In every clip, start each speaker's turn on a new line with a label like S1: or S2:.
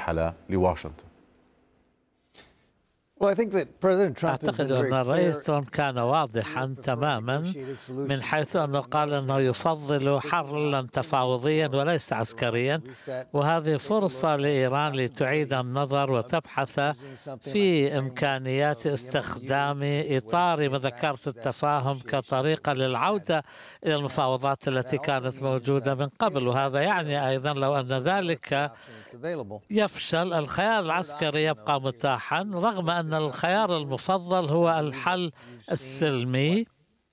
S1: المرحلة لواشنطن؟
S2: أعتقد أن الرئيس ترامب كان واضحا تماما من حيث أنه قال أنه يفضل حلا تفاوضيا وليس عسكريا، وهذه فرصة لإيران لتعيد النظر وتبحث في إمكانيات استخدام إطار مذكرة التفاهم كطريقة للعودة إلى المفاوضات التي كانت موجودة من قبل. وهذا يعني أيضا لو أن ذلك يفشل الخيار العسكري يبقى متاحا، رغم أن الخيار المفضل هو الحل السلمي.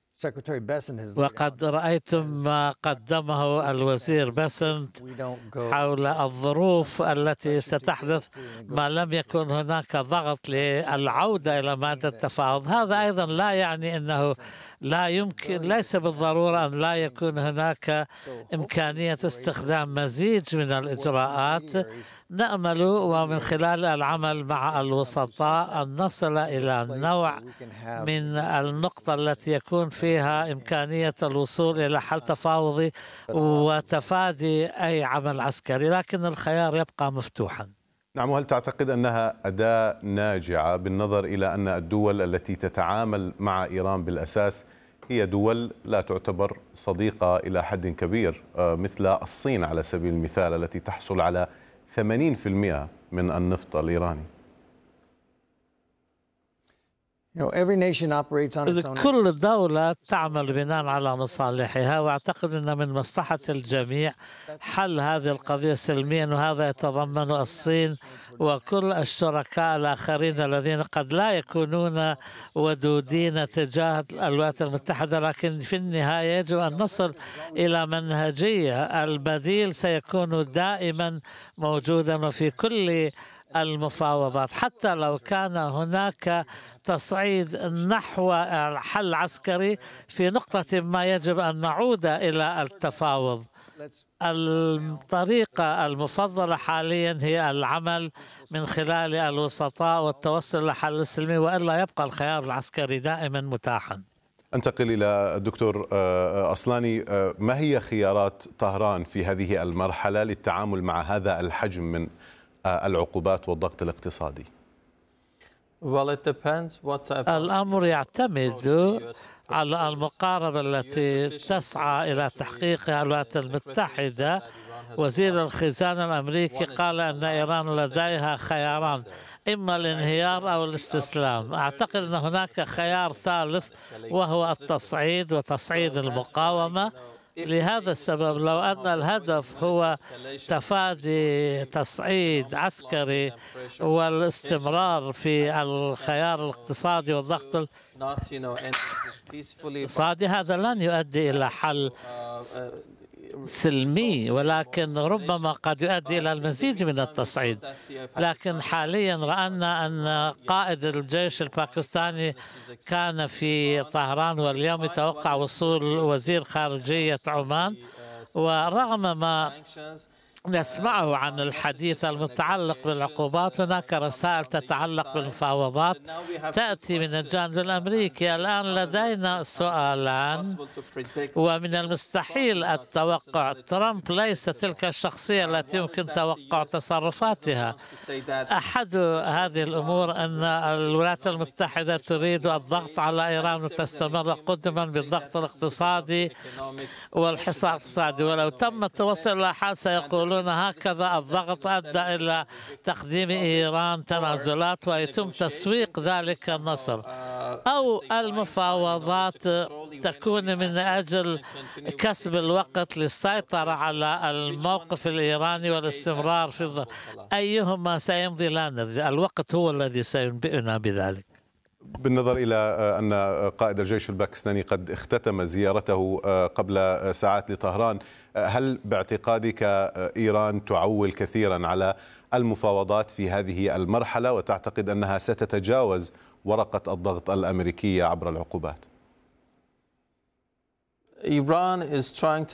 S2: وقد رأيتم ما قدمه الوزير بيسنت حول الظروف التي ستحدث ما لم يكن هناك ضغط للعودة إلى مادة التفاوض. هذا أيضا لا يعني أنه لا يمكن، ليس بالضرورة أن لا يكون هناك إمكانية استخدام مزيج من الإجراءات. نأمل ومن خلال العمل مع الوسطاء أن نصل إلى نوع من النقطة التي يكون فيها إمكانية الوصول إلى حل تفاوضي وتفادي أي عمل عسكري، لكن الخيار يبقى مفتوحا.
S1: نعم. وهل تعتقد أنها أداة ناجعة بالنظر إلى أن الدول التي تتعامل مع إيران بالأساس هي دول لا تعتبر صديقة إلى حد كبير، مثل الصين على سبيل المثال التي تحصل على 80% من النفط الإيراني؟
S2: كل دولة تعمل بناء على مصالحها، واعتقد أن من مصلحة الجميع حل هذه القضية سلميا، وهذا يتضمن الصين وكل الشركاء الآخرين الذين قد لا يكونون ودودين تجاه الولايات المتحدة، لكن في النهاية يجب أن نصل إلى منهجية. البديل سيكون دائما موجودا وفي كل المفاوضات، حتى لو كان هناك تصعيد نحو حل عسكري في نقطة ما يجب أن نعود إلى التفاوض. الطريقة المفضلة حاليا هي العمل من خلال الوسطاء والتوصل لحل سلمي، وإلا يبقى الخيار العسكري دائما متاحا.
S1: أنتقل إلى الدكتور أصلاني. ما هي خيارات طهران في هذه المرحلة للتعامل مع هذا الحجم من العقوبات والضغط الاقتصادي؟
S2: الأمر يعتمد على المقاربة التي تسعى إلى تحقيقها الولايات المتحدة. وزير الخزانة الأمريكي قال أن إيران لديها خياران، إما الانهيار أو الاستسلام. أعتقد أن هناك خيار ثالث وهو التصعيد وتصعيد المقاومة. لهذا السبب لو أن الهدف هو تفادي تصعيد عسكري والاستمرار في الخيار الاقتصادي والضغط الاقتصادي، هذا لن يؤدي إلى حل سلمي، ولكن ربما قد يؤدي إلى المزيد من التصعيد. لكن حاليا رأينا أن قائد الجيش الباكستاني كان في طهران، واليوم يتوقع وصول وزير خارجية عمان. ورغم ما نسمعه عن الحديث المتعلق بالعقوبات، هناك رسائل تتعلق بالمفاوضات تأتي من الجانب الأمريكي. الآن لدينا سؤالان، ومن المستحيل التوقع. ترامب ليس تلك الشخصية التي يمكن توقع تصرفاتها. أحد هذه الأمور أن الولايات المتحدة تريد الضغط على إيران وتستمر قدما بالضغط الاقتصادي والحصار الاقتصادي، ولو تم التوصل إلى حل سيقول هكذا الضغط أدى إلى تقديم إيران تنازلات ويتم تسويق ذلك النصر، أو المفاوضات تكون من أجل كسب الوقت للسيطرة على الموقف الإيراني والاستمرار في الضغط. أيهما سيمضي لا ندري، الوقت هو الذي سينبئنا بذلك.
S1: بالنظر إلى أن قائد الجيش الباكستاني قد اختتم زيارته قبل ساعات لطهران، هل باعتقادك إيران تعول كثيرا على المفاوضات في هذه المرحلة، وتعتقد أنها ستتجاوز ورقة الضغط الأمريكية عبر العقوبات؟
S2: إيران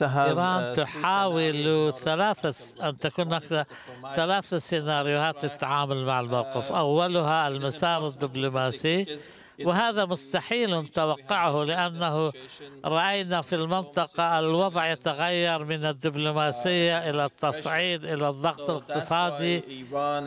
S2: تحاول أن تكون هناك ثلاث سيناريوهات للتعامل مع الموقف. أولها المسار الدبلوماسي، وهذا مستحيل توقعه، لأنه رأينا في المنطقة الوضع يتغير من الدبلوماسية إلى التصعيد إلى الضغط الاقتصادي.